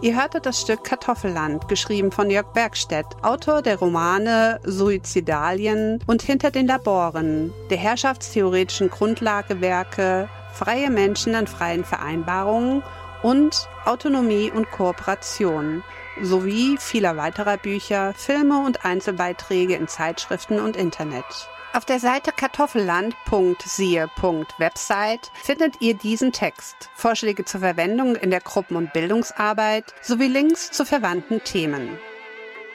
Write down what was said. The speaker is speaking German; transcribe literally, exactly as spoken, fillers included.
Ihr hörtet das Stück Kartoffelland, geschrieben von Jörg Bergstedt, Autor der Romane Suizidalien und Hinter den Laboren, der herrschaftstheoretischen Grundlagewerke Freie Menschen an freien Vereinbarungen und Autonomie und Kooperation, sowie vieler weiterer Bücher, Filme und Einzelbeiträge in Zeitschriften und Internet. Auf der Seite kartoffelland punkt siehe punkt website findet ihr diesen Text, Vorschläge zur Verwendung in der Gruppen- und Bildungsarbeit sowie Links zu verwandten Themen.